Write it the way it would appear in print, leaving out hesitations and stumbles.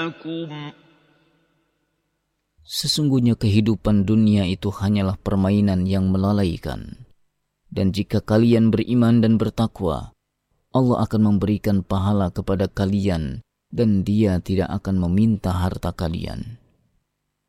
Sesungguhnya kehidupan dunia itu hanyalah permainan yang melalaikan. Dan jika kalian beriman dan bertakwa, Allah akan memberikan pahala kepada kalian dan Dia tidak akan meminta harta kalian.